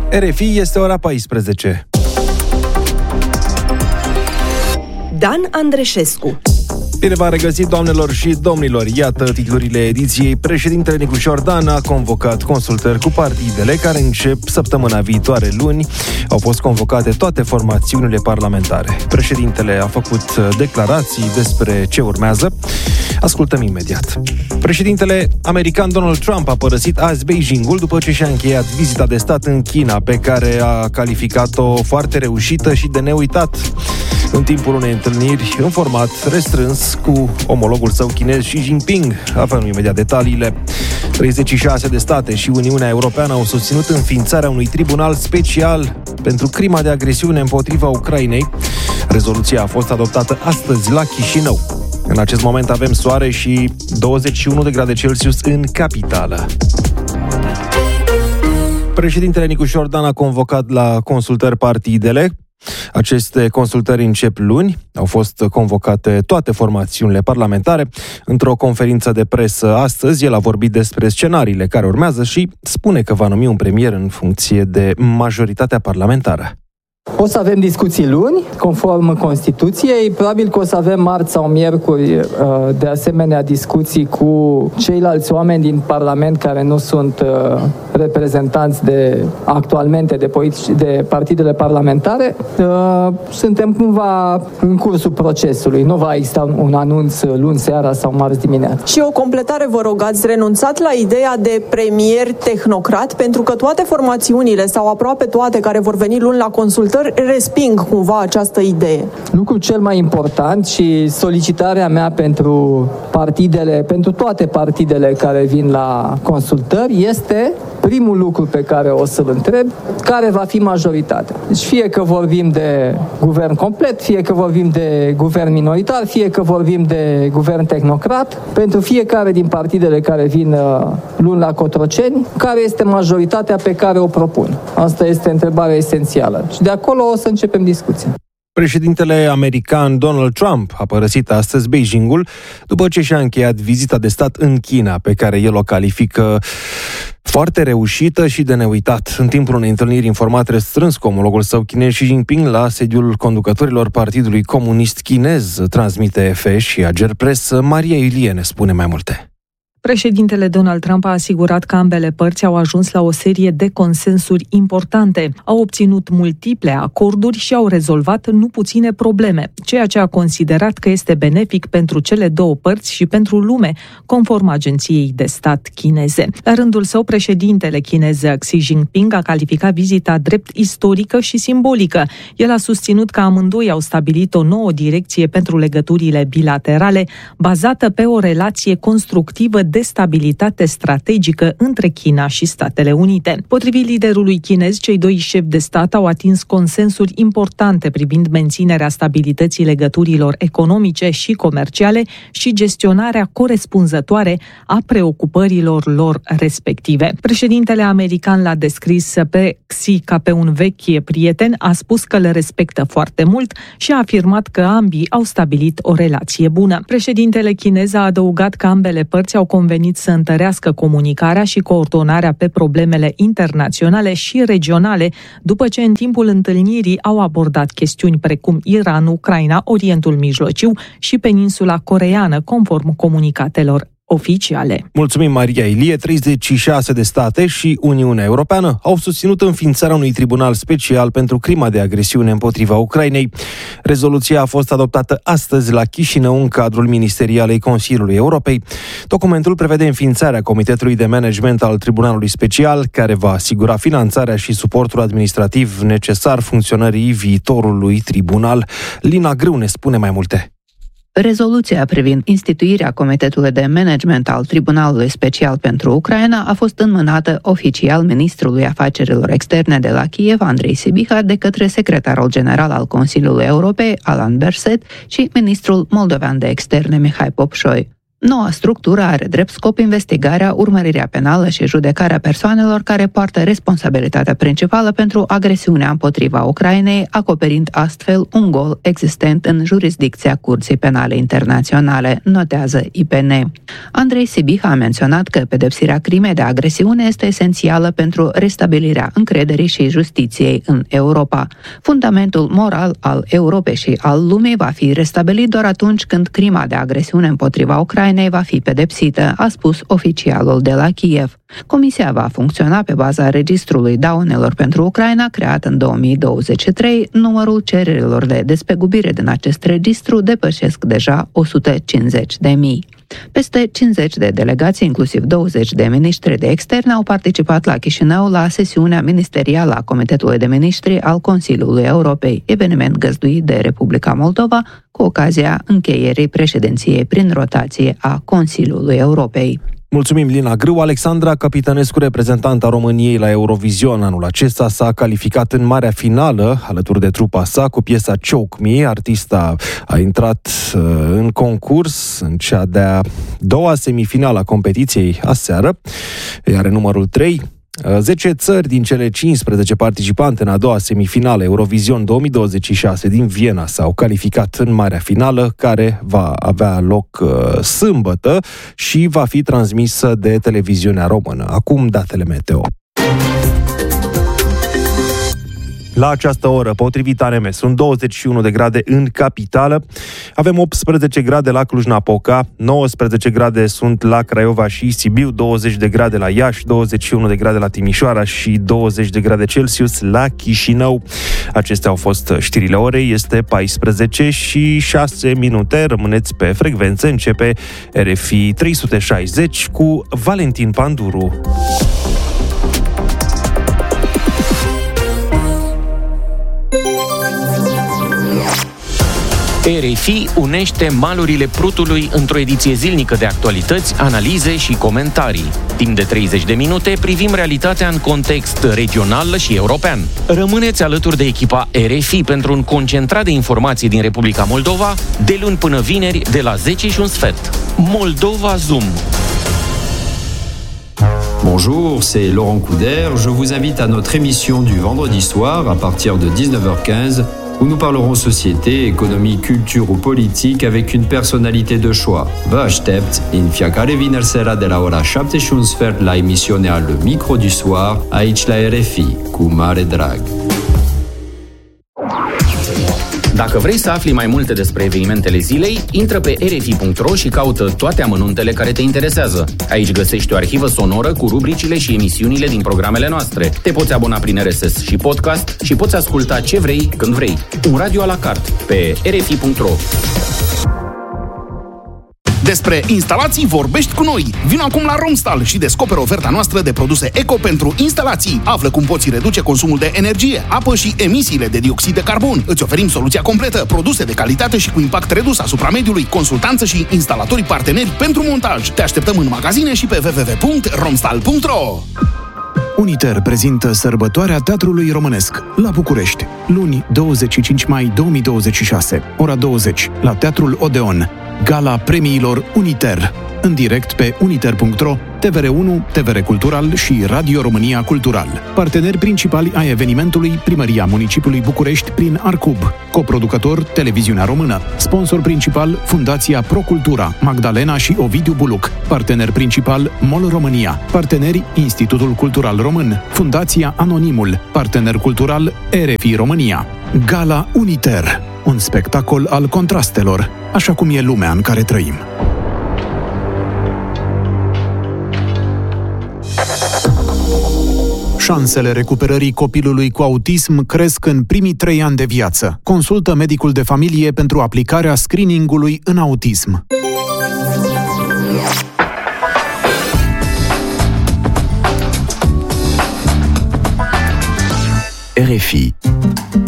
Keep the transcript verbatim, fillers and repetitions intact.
R F I, este ora paisprezece. Dan Andreșescu. Bine v-am regăsit, doamnelor și domnilor. Iată titlurile ediției. Președintele Nicușor Dan a convocat consultări cu partidele care încep săptămâna viitoare, luni. Au fost convocate toate formațiunile parlamentare. Președintele a făcut declarații despre ce urmează. Ascultăm imediat. Președintele american Donald Trump a părăsit azi Beijingul după ce și-a încheiat vizita de stat în China, pe care a calificat-o foarte reușită și de neuitat. În timpul unei întâlniri în format restrâns cu omologul său chinez Xi Jinping. Avem imediat detaliile. treizeci și șase de state și Uniunea Europeană au susținut înființarea unui tribunal special pentru crima de agresiune împotriva Ucrainei. Rezoluția a fost adoptată astăzi la Chișinău. În acest moment avem soare și douăzeci și unu de grade Celsius în capitală. Președintele Nicușor Dan a convocat la consultări partidele. Aceste consultări încep luni. Au fost convocate toate formațiunile parlamentare. Într-o conferință de presă astăzi, el a vorbit despre scenariile care urmează și spune că va numi un premier în funcție de majoritatea parlamentară. O să avem discuții luni, conform Constituției. Probabil că o să avem marți sau miercuri de asemenea discuții cu ceilalți oameni din Parlament care nu sunt reprezentanți de, actualmente de, politici, de partidele parlamentare. Suntem cumva în cursul procesului. Nu va exista un anunț luni seara sau marți dimineața. Și o completare, vă rog, ați renunțat la ideea de premier tehnocrat, pentru că toate formațiunile sau aproape toate care vor veni luni la consultări resping cumva această idee. Lucrul cel mai important și solicitarea mea pentru partidele, pentru toate partidele care vin la consultări este primul lucru pe care o să-l întreb, care va fi majoritatea. Deci fie că vorbim de guvern complet, fie că vorbim de guvern minoritar, fie că vorbim de guvern tehnocrat, pentru fiecare din partidele care vin luni la Cotroceni, care este majoritatea pe care o propun? Asta este întrebarea esențială. Și de acolo o să începem discuția. Președintele american Donald Trump a părăsit astăzi Beijingul după ce și-a încheiat vizita de stat în China, pe care el o califică foarte reușită și de neuitat. În timpul unei întâlniri în format restrâns cu omologul său chinez Xi Jinping la sediul conducătorilor Partidului Comunist Chinez, transmite F și Ager Press, Maria Ilie ne spune mai multe. Președintele Donald Trump a asigurat că ambele părți au ajuns la o serie de consensuri importante, au obținut multiple acorduri și au rezolvat nu puține probleme, ceea ce a considerat că este benefic pentru cele două părți și pentru lume, conform agenției de stat chineze. La rândul său, președintele chinez Xi Jinping a calificat vizita drept istorică și simbolică. El a susținut că amândoi au stabilit o nouă direcție pentru legăturile bilaterale, bazată pe o relație constructivă de stabilitate strategică între China și Statele Unite. Potrivit liderului chinez, cei doi șefi de stat au atins consensuri importante privind menținerea stabilității legăturilor economice și comerciale și gestionarea corespunzătoare a preocupărilor lor respective. Președintele american l-a descris pe Xi ca pe un vechi prieten, a spus că le respectă foarte mult și a afirmat că ambii au stabilit o relație bună. Președintele chinez a adăugat că ambele părți au convenit să întărească comunicarea și coordonarea pe problemele internaționale și regionale, după ce în timpul întâlnirii au abordat chestiuni precum Iran, Ucraina, Orientul Mijlociu și peninsula coreeană, conform comunicatelor oficiale. Mulțumim, Maria Ilie. treizeci și șase de state și Uniunea Europeană au susținut înființarea unui tribunal special pentru crima de agresiune împotriva Ucrainei. Rezoluția a fost adoptată astăzi la Chișinău în cadrul ministerial al Consiliului Europei. Documentul prevede înființarea Comitetului de Management al Tribunalului Special, care va asigura finanțarea și suportul administrativ necesar funcționării viitorului tribunal. Lina Grâu ne spune mai multe. Rezoluția privind instituirea Comitetului de Management al Tribunalului Special pentru Ucraina a fost înmânată oficial ministrului afacerilor externe de la Kiev, Andrei Sibiha, de către secretarul general al Consiliului Europei, Alan Berset, și ministrul moldovean de externe, Mihai Popșoi. Noua structură are drept scop investigarea, urmărirea penală și judecarea persoanelor care poartă responsabilitatea principală pentru agresiunea împotriva Ucrainei, acoperind astfel un gol existent în jurisdicția Curții Penale Internaționale, notează I P N. Andrei Sibiha a menționat că pedepsirea crimei de agresiune este esențială pentru restabilirea încrederii și justiției în Europa. Fundamentul moral al Europei și al lumii va fi restabilit doar atunci când crima de agresiune împotriva Ucrainei va fi pedepsită, a spus oficialul de la Kiev. Comisia va funcționa pe baza registrului daunelor pentru Ucraina, creat în două mii douăzeci și trei. Numărul cererilor de despăgubire din acest registru depășesc deja o sută cincizeci de mii. Peste cincizeci de delegații, inclusiv douăzeci de miniștri de externe, au participat la Chișinău la sesiunea ministerială a Comitetului de Miniștri al Consiliului Europei, eveniment găzduit de Republica Moldova cu ocazia încheierii președinției prin rotație a Consiliului Europei. Mulțumim, Lina Grâu. Alexandra Capitănescu, reprezentanta României la Eurovision anul acesta, s-a calificat în marea finală alături de trupa sa cu piesa Choke Me. Artista a intrat uh, în concurs în cea de-a doua semifinală a competiției aseară, iar în numărul trei. zece țări din cele cincisprezece participante în a doua semifinală Eurovision două mii douăzeci și șase din Viena s-au calificat în marea finală, care va avea loc uh, sâmbătă și va fi transmisă de televiziunea română. Acum datele meteo. La această oră, potrivit A R M, sunt douăzeci și unu de grade în capitală, avem optsprezece grade la Cluj-Napoca, nouăsprezece grade sunt la Craiova și Sibiu, douăzeci de grade la Iași, douăzeci și unu de grade la Timișoara și douăzeci de grade Celsius la Chișinău. Acestea au fost știrile orei, este paisprezece și șase minute, rămâneți pe frecvență, începe R F I trei sute șaizeci cu Valentin Panduru. R F I unește malurile Prutului într-o ediție zilnică de actualități, analize și comentarii. Timp de treizeci de minute privim realitatea în context regional și european. Rămâneți alături de echipa R F I pentru un concentrat de informații din Republica Moldova, de luni până vineri, de la zece și un sfert. Moldova Zoom. Bonjour, c'est Laurent Couder. Je vous invite à notre émission du vendredi soir à partir de dix-neuf heures quinze où nous parlerons société, économie, culture ou politique avec une personnalité de choix. Vă aștept în fiecare vineri seara de la ora șapte și un sfert la emisiunea Le Micro du Soir, aici la R F I, cu mare drag. Dacă vrei să afli mai multe despre evenimentele zilei, intră pe r f i punct r o și caută toate amănuntele care te interesează. Aici găsești o arhivă sonoră cu rubricile și emisiunile din programele noastre. Te poți abona prin R S S și podcast și poți asculta ce vrei, când vrei. Un radio a la carte pe r f i punct r o. Despre instalații vorbești cu noi. Vino acum la Romstal și descoperă oferta noastră de produse eco pentru instalații. Află cum poți reduce consumul de energie, apă și emisiile de dioxid de carbon. Îți oferim soluția completă, produse de calitate și cu impact redus asupra mediului, consultanță și instalatorii parteneri pentru montaj. Te așteptăm în magazine și pe w w w punct romstal punct r o. Uniter prezintă sărbătoarea Teatrului Românesc la București, luni douăzeci și cinci mai două mii douăzeci și șase, ora douăzeci, la Teatrul Odeon. Gala premiilor Uniter, în direct pe uniter punct r o, T V R unu, T V R Cultural și Radio România Cultural. Parteneri principali ai evenimentului, Primăria Municipiului București prin Arcub, coproducător Televiziunea Română, sponsor principal Fundația Procultura, Magdalena și Ovidiu Buluc, partener principal MOL România, parteneri Institutul Cultural Român, Fundația Anonimul, partener cultural R F I România. Gala Uniter, un spectacol al contrastelor, așa cum e lumea în care trăim. Șansele recuperării copilului cu autism cresc în primii trei ani de viață. Consultă medicul de familie pentru aplicarea screeningului în autism. R F I